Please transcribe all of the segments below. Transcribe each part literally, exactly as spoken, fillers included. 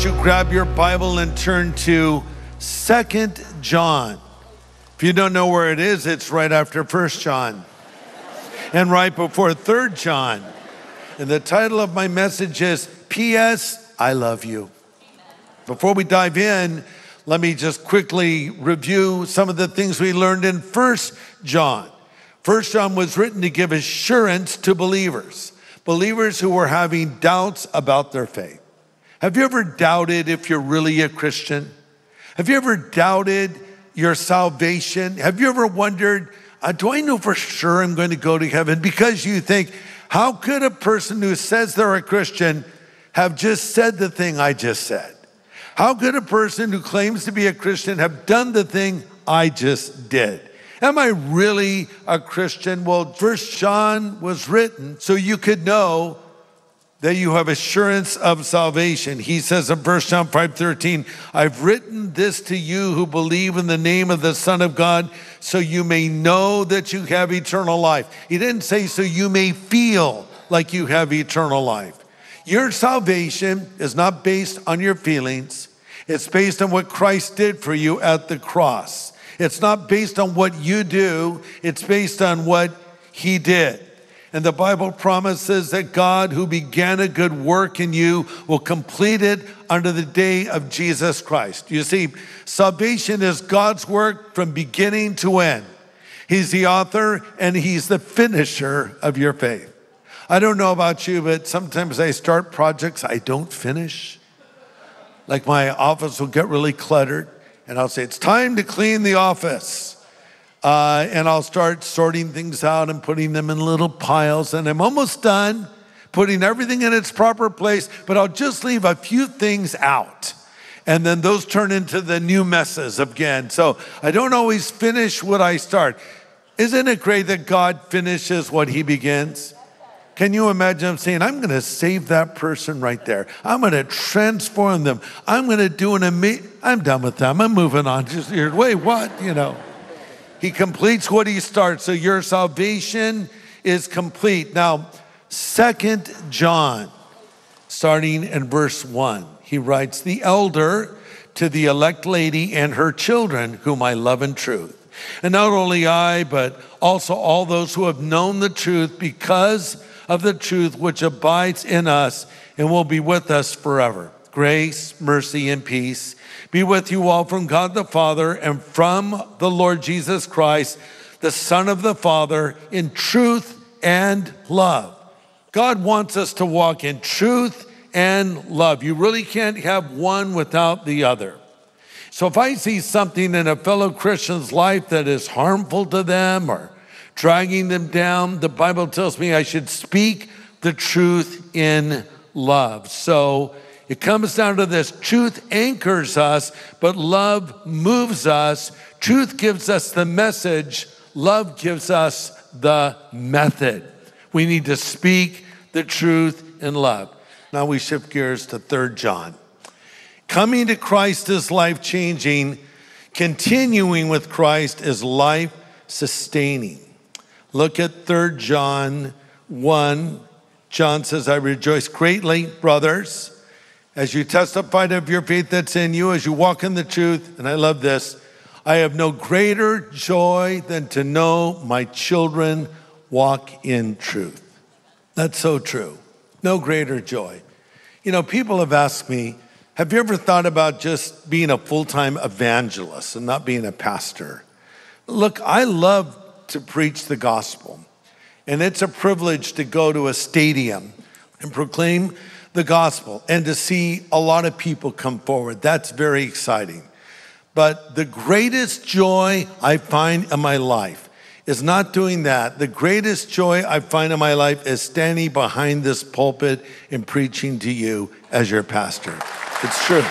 You grab your Bible and turn to Second John. If you don't know where it is, it's right after First John and right before Third John. And the title of my message is P S I Love You. Before we dive in, let me just quickly review some of the things we learned in First John. First John was written to give assurance to believers, believers who were having doubts about their faith. Have you ever doubted if you're really a Christian? Have you ever doubted your salvation? Have you ever wondered, uh, do I know for sure I'm going to go to heaven? Because you think, how could a person who says they're a Christian have just said the thing I just said? How could a person who claims to be a Christian have done the thing I just did? Am I really a Christian? Well, First John was written so you could know that you have assurance of salvation. He says in First John five thirteen, I've written this to you who believe in the name of the Son of God, so you may know that you have eternal life. He didn't say so you may feel like you have eternal life. Your salvation is not based on your feelings. It's based on what Christ did for you at the cross. It's not based on what you do. It's based on what he did. And the Bible promises that God, who began a good work in you, will complete it unto the day of Jesus Christ. You see, salvation is God's work from beginning to end. He's the author and he's the finisher of your faith. I don't know about you, but sometimes I start projects I don't finish. Like my office will get really cluttered and I'll say, it's time to clean the office. Uh, and I'll start sorting things out and putting them in little piles. And I'm almost done putting everything in its proper place, but I'll just leave a few things out. And then those turn into the new messes again. So I don't always finish what I start. Isn't it great that God finishes what he begins? Can you imagine him saying, I'm going to save that person right there. I'm going to transform them. I'm going to do an amazing, I'm done with them. I'm moving on. Just here, wait, what? You know. He completes what he starts. So your salvation is complete. Now, Second John, starting in verse one, he writes, the elder to the elect lady and her children, whom I love in truth. And not only I, but also all those who have known the truth because of the truth which abides in us and will be with us forever. Grace, mercy, and peace be with you all from God the Father and from the Lord Jesus Christ, the Son of the Father, in truth and love. God wants us to walk in truth and love. You really can't have one without the other. So if I see something in a fellow Christian's life that is harmful to them or dragging them down, the Bible tells me I should speak the truth in love. So it comes down to this. Truth anchors us, but love moves us. Truth gives us the message. Love gives us the method. We need to speak the truth in love. Now we shift gears to Third John. Coming to Christ is life-changing. Continuing with Christ is life-sustaining. Look at Third John one. John says, I rejoice greatly, brothers, as you testified of your faith that's in you, as you walk in the truth, and I love this, I have no greater joy than to know my children walk in truth. That's so true. No greater joy. You know, people have asked me, have you ever thought about just being a full-time evangelist and not being a pastor? Look, I love to preach the gospel, and it's a privilege to go to a stadium and proclaim the gospel and to see a lot of people come forward. That's very exciting. But the greatest joy I find in my life is not doing that. The greatest joy I find in my life is standing behind this pulpit and preaching to you as your pastor. It's true.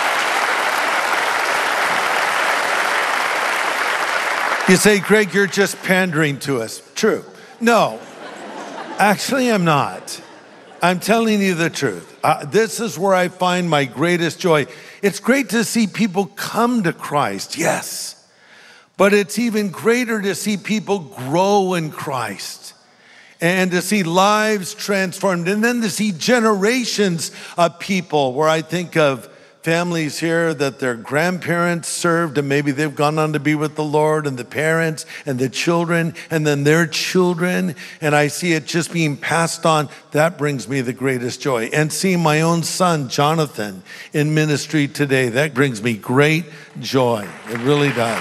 You say, Greg, you're just pandering to us. True. No, actually I'm not. I'm telling you the truth. Uh, this is where I find my greatest joy. It's great to see people come to Christ, yes. But it's even greater to see people grow in Christ and to see lives transformed, and then to see generations of people, where I think of families here that their grandparents served and maybe they've gone on to be with the Lord, and the parents and the children and then their children, and I see it just being passed on. That brings me the greatest joy. And seeing my own son, Jonathan, in ministry today, that brings me great joy. It really does.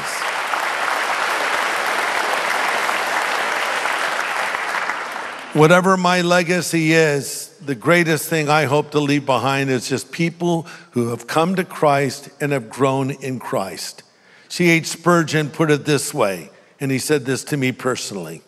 Whatever my legacy is, the greatest thing I hope to leave behind is just people who have come to Christ and have grown in Christ. C H Spurgeon put it this way, and he said this to me personally.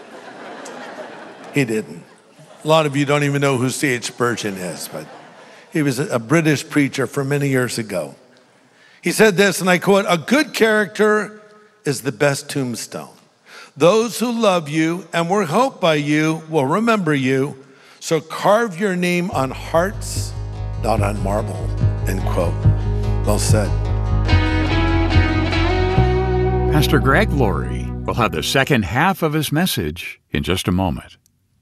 He didn't. A lot of you don't even know who C H Spurgeon is, but he was a British preacher from many years ago. He said this, and I quote, "A good character is the best tombstone. Those who love you and were helped by you will remember you. So carve your name on hearts, not on marble," end quote. Well said. Pastor Greg Laurie will have the second half of his message in just a moment.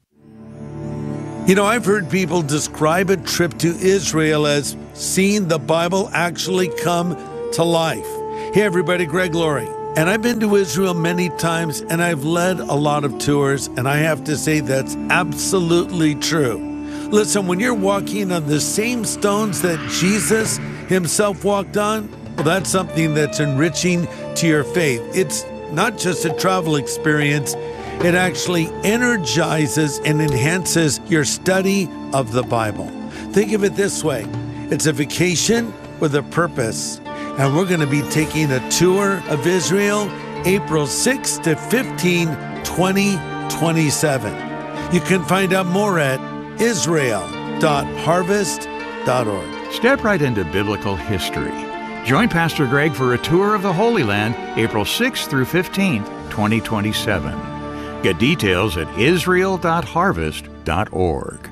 You know, I've heard people describe a trip to Israel as seeing the Bible actually come to life. Hey everybody, Greg Laurie. And I've been to Israel many times, and I've led a lot of tours, and I have to say that's absolutely true. Listen, when you're walking on the same stones that Jesus himself walked on, well, that's something that's enriching to your faith. It's not just a travel experience, it actually energizes and enhances your study of the Bible. Think of it this way, it's a vacation with a purpose. And we're going to be taking a tour of Israel April sixth to fifteenth, twenty twenty-seven. You can find out more at israel dot harvest dot org. Step right into biblical history. Join Pastor Greg for a tour of the Holy Land April sixth through fifteenth, twenty twenty-seven. Get details at israel dot harvest dot org.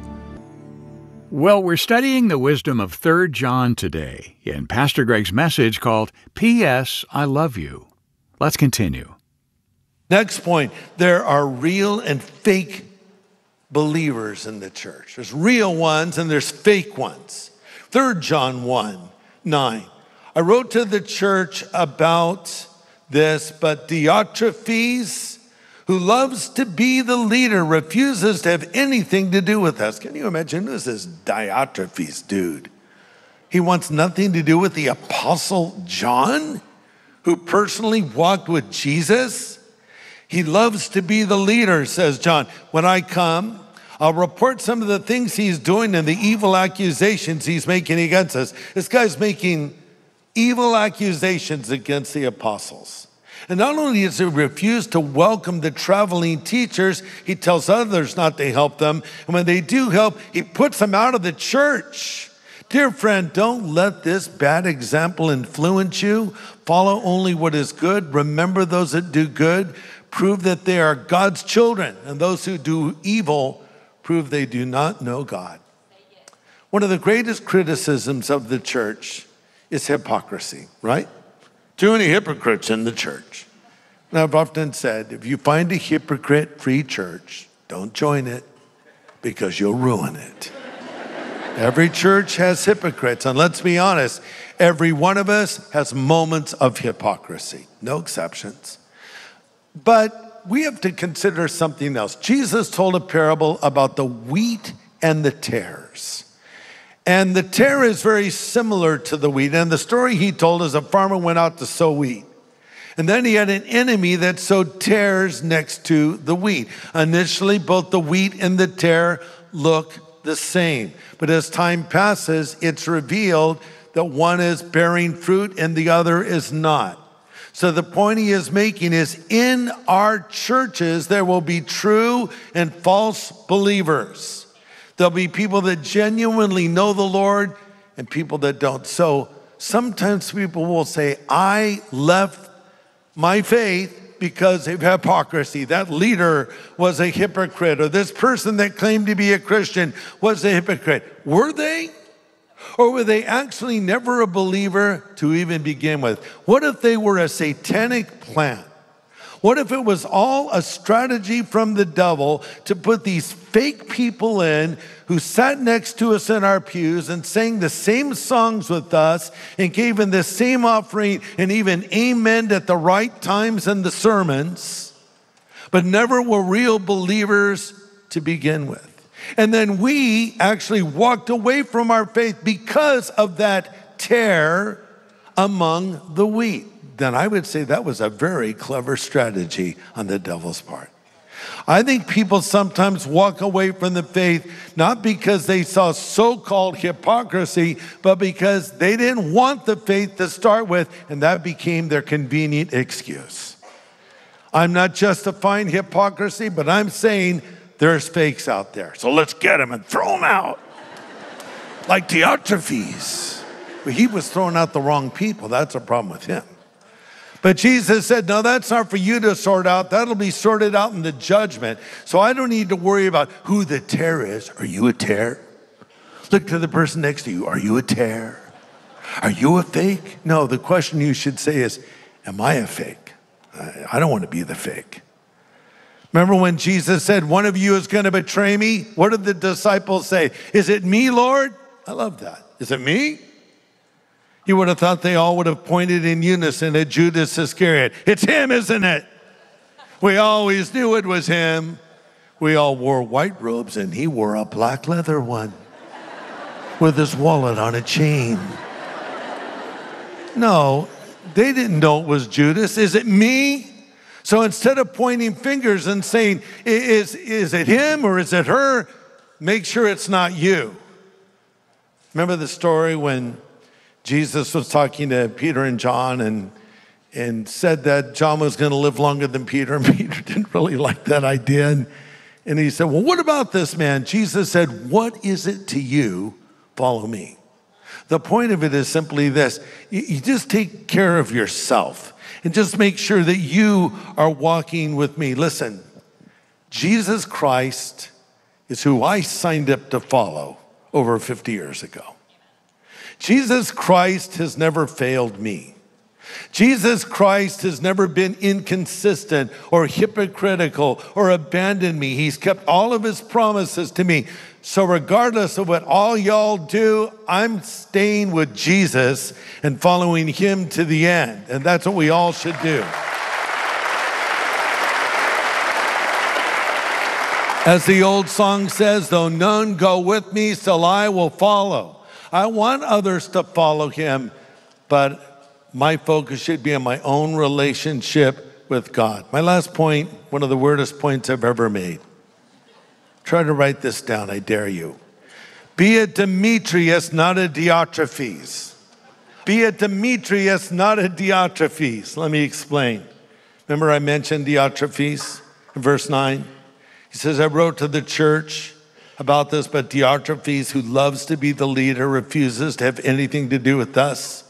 Well, we're studying the wisdom of Third John today in Pastor Greg's message called P S I Love You. Let's continue. Next point, there are real and fake believers in the church. There's real ones and there's fake ones. Third John one, nine. I wrote to the church about this, but Diotrephes, who loves to be the leader, refuses to have anything to do with us. Can you imagine? Who's this Diotrephes dude? He wants nothing to do with the Apostle John, who personally walked with Jesus. He loves to be the leader, says John. When I come, I'll report some of the things he's doing and the evil accusations he's making against us. This guy's making evil accusations against the apostles. And not only does he refuse to welcome the traveling teachers, he tells others not to help them. And when they do help, he puts them out of the church. Dear friend, don't let this bad example influence you. Follow only what is good. Remember those that do good. Prove that they are God's children. And those who do evil, prove they do not know God. One of the greatest criticisms of the church is hypocrisy, right? Too many hypocrites in the church. And I've often said, if you find a hypocrite-free church, don't join it because you'll ruin it. Every church has hypocrites, and let's be honest, every one of us has moments of hypocrisy, no exceptions. But we have to consider something else. Jesus told a parable about the wheat and the tares. And the tare is very similar to the wheat. And the story he told is a farmer went out to sow wheat. And then he had an enemy that sowed tares next to the wheat. Initially, both the wheat and the tare look the same. But as time passes, it's revealed that one is bearing fruit and the other is not. So the point he is making is in our churches, there will be true and false believers. There'll be people that genuinely know the Lord and people that don't. So sometimes people will say, I left my faith because of hypocrisy. That leader was a hypocrite, or this person that claimed to be a Christian was a hypocrite. Were they? Or were they actually never a believer to even begin with? What if they were a satanic plant? What if it was all a strategy from the devil to put these fake people in who sat next to us in our pews and sang the same songs with us and gave in the same offering and even amened at the right times in the sermons, but never were real believers to begin with? And then we actually walked away from our faith because of that tare among the wheat. Then I would say that was a very clever strategy on the devil's part. I think people sometimes walk away from the faith not because they saw so-called hypocrisy, but because they didn't want the faith to start with, and that became their convenient excuse. I'm not justifying hypocrisy, but I'm saying there's fakes out there. So let's get them and throw them out. Like Diotrephes. But he was throwing out the wrong people. That's a problem with him. But Jesus said, no, that's not for you to sort out. That'll be sorted out in the judgment. So I don't need to worry about who the tare is. Are you a tare? Look to the person next to you. Are you a tare? Are you a fake? No, the question you should say is, am I a fake? I don't want to be the fake. Remember when Jesus said, one of you is going to betray me? What did the disciples say? Is it me, Lord? I love that. Is it me? You would have thought they all would have pointed in unison at Judas Iscariot. It's him, isn't it? We always knew it was him. We all wore white robes and he wore a black leather one with his wallet on a chain. No, they didn't know it was Judas. Is it me? So instead of pointing fingers and saying, is, is it him or is it her? Make sure it's not you. Remember the story when Jesus was talking to Peter and John and, and said that John was going to live longer than Peter, and Peter didn't really like that idea. And, and he said, well, what about this man? Jesus said, what is it to you? Follow me. The point of it is simply this. You, you just take care of yourself and just make sure that you are walking with me. Listen, Jesus Christ is who I signed up to follow over fifty years ago. Jesus Christ has never failed me. Jesus Christ has never been inconsistent or hypocritical or abandoned me. He's kept all of his promises to me. So regardless of what all y'all do, I'm staying with Jesus and following him to the end. And that's what we all should do. As the old song says, though none go with me, still I will follow. I want others to follow him, but my focus should be on my own relationship with God. My last point, one of the weirdest points I've ever made. Try to write this down, I dare you. Be a Demetrius, not a Diotrephes. Be a Demetrius, not a Diotrephes. Let me explain. Remember I mentioned Diotrephes in verse nine? He says, I wrote to the church about this, but Diotrephes, who loves to be the leader, refuses to have anything to do with us.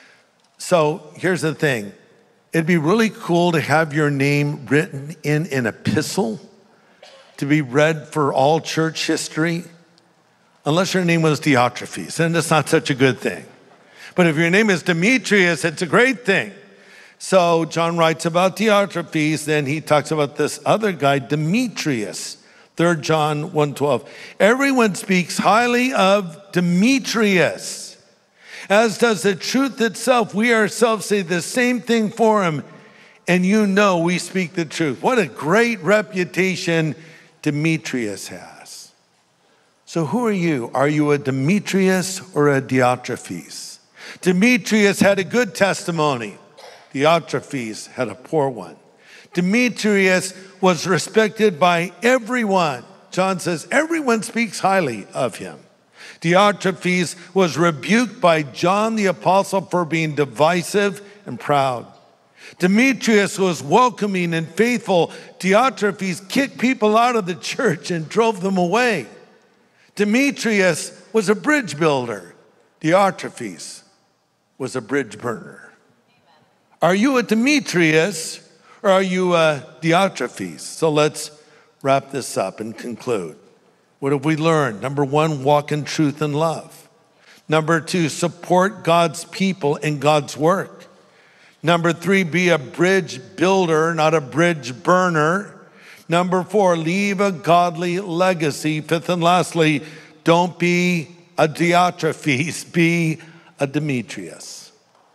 So here's the thing. It'd be really cool to have your name written in an epistle to be read for all church history, unless your name was Diotrephes, and it's not such a good thing. But if your name is Demetrius, it's a great thing. So John writes about Diotrephes, then he talks about this other guy, Demetrius. Third John one twelve. Everyone speaks highly of Demetrius, as does the truth itself. We ourselves say the same thing for him, and you know we speak the truth. What a great reputation Demetrius has. So who are you? Are you a Demetrius or a Diotrephes? Demetrius had a good testimony. Diotrephes had a poor one. Demetrius was respected by everyone. John says everyone speaks highly of him. Diotrephes was rebuked by John the apostle for being divisive and proud. Demetrius was welcoming and faithful. Diotrephes kicked people out of the church and drove them away. Demetrius was a bridge builder. Diotrephes was a bridge burner. Are you a Demetrius or are you a Diotrephes? So let's wrap this up and conclude. What have we learned? Number one, walk in truth and love. Number two, support God's people and God's work. Number three, be a bridge builder, not a bridge burner. Number four, leave a godly legacy. Fifth and lastly, don't be a Diotrephes, be a Demetrius.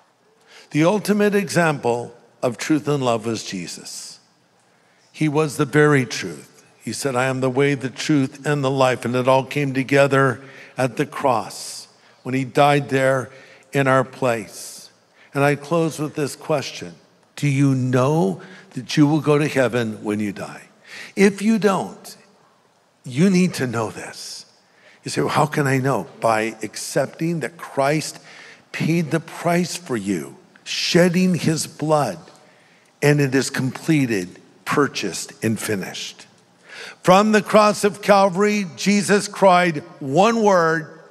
The ultimate example of truth and love was Jesus. He was the very truth. He said, I am the way, the truth, and the life. And it all came together at the cross when he died there in our place. And I close with this question. Do you know that you will go to heaven when you die? If you don't, you need to know this. You say, well, how can I know? By accepting that Christ paid the price for you, shedding his blood, and it is completed, purchased, and finished. From the cross of Calvary, Jesus cried one word,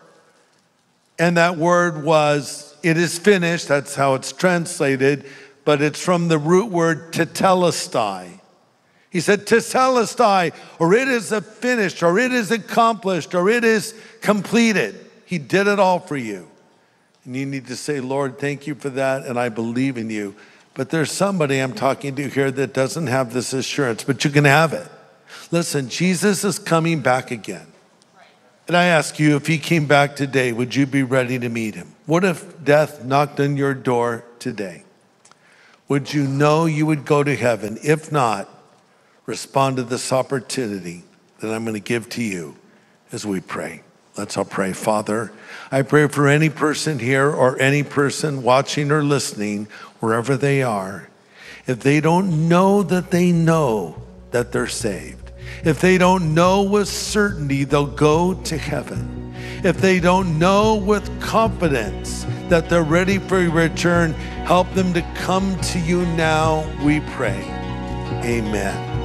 and that word was, it is finished. That's how it's translated, but it's from the root word tetelestai. He said, tetelestai, or it is finished, or it is accomplished, or it is completed. He did it all for you. And you need to say, Lord, thank you for that, and I believe in you. But there's somebody I'm talking to here that doesn't have this assurance, but you can have it. Listen, Jesus is coming back again. And I ask you, if he came back today, would you be ready to meet him? What if death knocked on your door today? Would you know you would go to heaven? If not, respond to this opportunity that I'm going to give to you as we pray. Let's all pray. Father, I pray for any person here or any person watching or listening, wherever they are, if they don't know that they know that they're saved, if they don't know with certainty they'll go to heaven, if they don't know with confidence that they're ready for your return, help them to come to you now, we pray. Amen.